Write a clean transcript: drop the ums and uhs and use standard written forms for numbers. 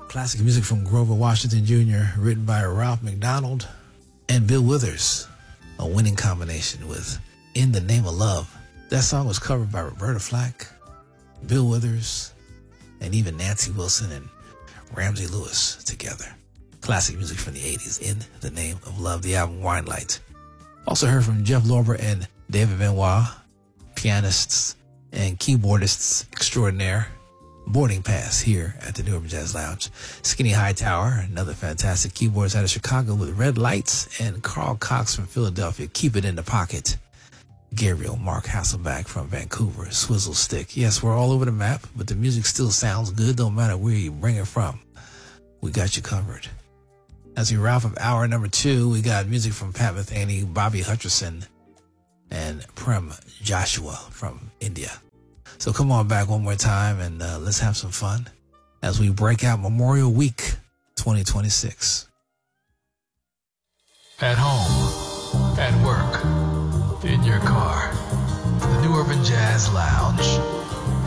Classic music from Grover Washington Jr., written by Ralph McDonald and Bill Withers. A winning combination with In the Name of Love. That song was covered by Roberta Flack, Bill Withers, and even Nancy Wilson and Ramsey Lewis together. Classic music from the 80s, In the Name of Love, the album Wine Light. Also heard from Jeff Lorber and David Benoit, pianists and keyboardists extraordinaire. Boarding Pass here at the New Urban Jazz Lounge. Skinny Hightower, another fantastic keyboardist out of Chicago with Red Lights, and Carl Cox from Philadelphia, Keep It in the Pocket. Gabriel Mark Hasselback from Vancouver, Swizzle Stick. Yes, we're all over the map, but the music still sounds good, no matter where you bring it from. We got you covered. As we wrap up hour number 2, we got music from Pat Metheny, Bobby Hutcherson, and Prem Joshua from India. So come on back one more time and let's have some fun as we break out Memorial Week 2026. At home, at work, in your car, the New Urban Jazz Lounge.